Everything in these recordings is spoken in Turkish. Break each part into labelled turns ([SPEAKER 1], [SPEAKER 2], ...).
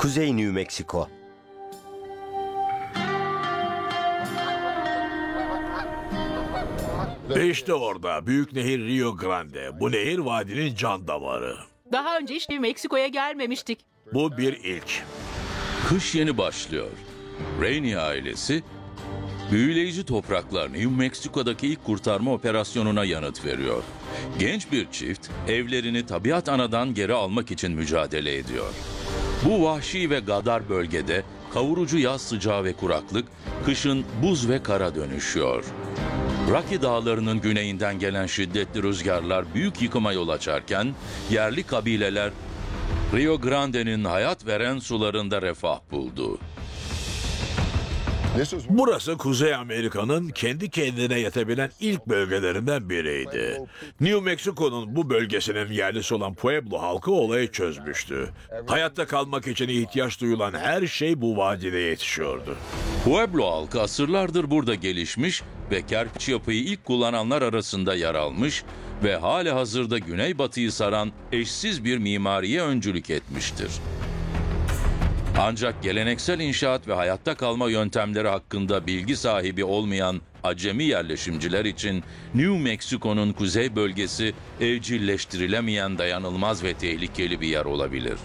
[SPEAKER 1] Kuzey New Meksiko.
[SPEAKER 2] İşte orada büyük nehir Rio Grande. Bu nehir vadinin can damarı.
[SPEAKER 3] Daha önce hiç New Meksiko'ya gelmemiştik.
[SPEAKER 2] Bu bir ilk.
[SPEAKER 4] Kış yeni başlıyor. Rainey ailesi, büyüleyici topraklar New Meksiko'daki ilk kurtarma operasyonuna yanıt veriyor. Genç bir çift, evlerini tabiat anadan geri almak için mücadele ediyor. Bu vahşi ve gadar bölgede kavurucu yaz sıcağı ve kuraklık, kışın buz ve kara dönüşüyor. Rocky Dağları'nın güneyinden gelen şiddetli rüzgarlar büyük yıkıma yol açarken, yerli kabileler Rio Grande'nin hayat veren sularında refah buldu.
[SPEAKER 2] Burası Kuzey Amerika'nın kendi kendine yetebilen ilk bölgelerinden biriydi. New Meksiko'nun bu bölgesinin yerlisi olan Pueblo halkı olayı çözmüştü. Hayatta kalmak için ihtiyaç duyulan her şey bu vadide yetişiyordu.
[SPEAKER 4] Pueblo halkı asırlardır burada gelişmiş ve kerpiç yapıyı ilk kullananlar arasında yer almış ve halihazırda Güneybatı'yı saran eşsiz bir mimariye öncülük etmiştir. Ancak geleneksel inşaat ve hayatta kalma yöntemleri hakkında bilgi sahibi olmayan acemi yerleşimciler için New Meksiko'nun kuzey bölgesi evcilleştirilemeyen dayanılmaz ve tehlikeli bir yer olabilir.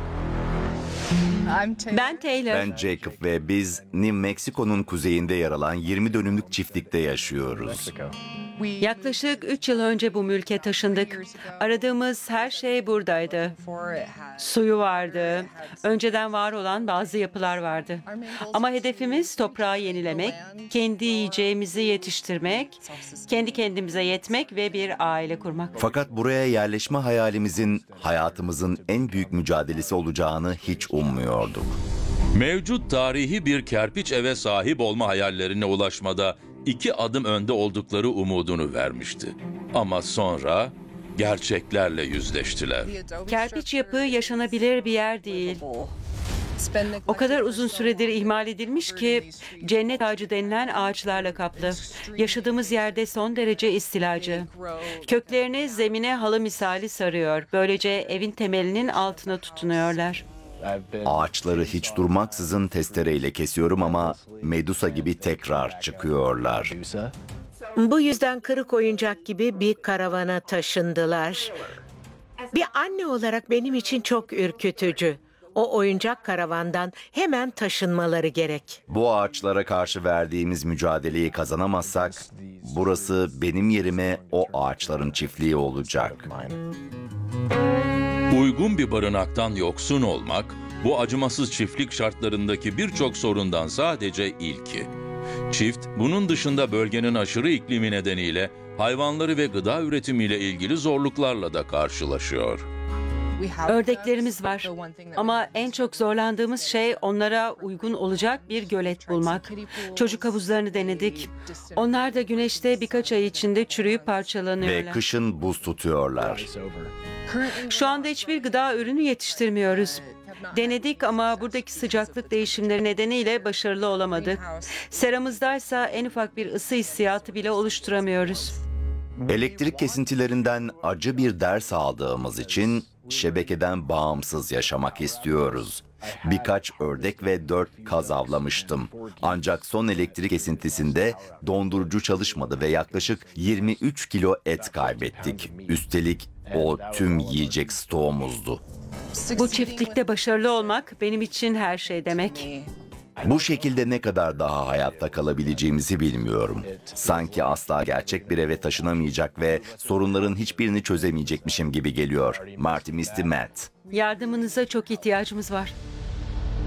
[SPEAKER 3] Ben Taylor.
[SPEAKER 5] Ben Jacob ve biz New Meksiko'nun kuzeyinde yer alan 20 dönümlük çiftlikte yaşıyoruz.
[SPEAKER 6] Yaklaşık 3 yıl önce bu mülke taşındık. Aradığımız her şey buradaydı. Suyu vardı, önceden var olan bazı yapılar vardı. Ama hedefimiz toprağı yenilemek, kendi yiyeceğimizi yetiştirmek, kendi kendimize yetmek ve bir aile kurmak.
[SPEAKER 5] Fakat buraya yerleşme hayalimizin hayatımızın en büyük mücadelesi olacağını hiç ummuyorduk.
[SPEAKER 4] Mevcut tarihi bir kerpiç eve sahip olma hayallerine ulaşmada 2 adım önde oldukları umudunu vermişti. Ama sonra gerçeklerle yüzleştiler.
[SPEAKER 6] Kerpiç yapı yaşanabilir bir yer değil. O kadar uzun süredir ihmal edilmiş ki cennet ağacı denilen ağaçlarla kaplı. Yaşadığımız yerde son derece istilacı. Köklerini zemine halı misali sarıyor. Böylece evin temelinin altına tutunuyorlar.
[SPEAKER 5] Ağaçları hiç durmaksızın testereyle kesiyorum ama Medusa gibi tekrar çıkıyorlar.
[SPEAKER 7] Bu yüzden kırık oyuncak gibi bir karavana taşındılar. Bir anne olarak benim için çok ürkütücü. O oyuncak karavandan hemen taşınmaları gerek.
[SPEAKER 5] Bu ağaçlara karşı verdiğimiz mücadeleyi kazanamazsak, burası benim yerime o ağaçların çiftliği olacak.
[SPEAKER 4] Uygun bir barınaktan yoksun olmak, bu acımasız çiftlik şartlarındaki birçok sorundan sadece ilki. Çift, bunun dışında bölgenin aşırı iklimi nedeniyle hayvanları ve gıda üretimiyle ilgili zorluklarla da karşılaşıyor.
[SPEAKER 6] Ördeklerimiz var ama en çok zorlandığımız şey onlara uygun olacak bir gölet bulmak. Çocuk havuzlarını denedik. Onlar da güneşte birkaç ay içinde çürüyüp
[SPEAKER 5] Ve
[SPEAKER 6] parçalanıyorlar.
[SPEAKER 5] kışın buz tutuyorlar.
[SPEAKER 6] Şu anda hiçbir gıda ürünü yetiştirmiyoruz. Denedik ama buradaki sıcaklık değişimleri nedeniyle başarılı olamadık. Seramızdaysa en ufak bir ısı hissiyatı bile oluşturamıyoruz.
[SPEAKER 5] Elektrik kesintilerinden acı bir ders aldığımız için şebekeden bağımsız yaşamak istiyoruz. Birkaç ördek ve 4 kaz avlamıştım. Ancak son elektrik kesintisinde dondurucu çalışmadı ve yaklaşık 23 kilo et kaybettik. Üstelik o tüm yiyecek stoğumuzdu.
[SPEAKER 6] Bu çiftlikte başarılı olmak benim için her şey demek.
[SPEAKER 5] Bu şekilde ne kadar daha hayatta kalabileceğimizi bilmiyorum. Sanki asla gerçek bir eve taşınamayacak ve sorunların hiçbirini çözemeyecekmişim gibi geliyor. Marty Misty Matt.
[SPEAKER 6] Yardımınıza çok ihtiyacımız var.